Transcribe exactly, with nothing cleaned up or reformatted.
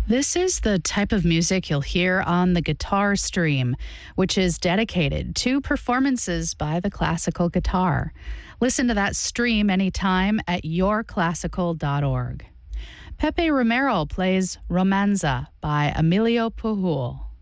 This is the type of music you'll hear on the Guitar Stream, which is dedicated to performances by the classical guitar. Listen to that stream anytime at your classical dot org. Pepe Romero plays Romanza by Emilio Pujol.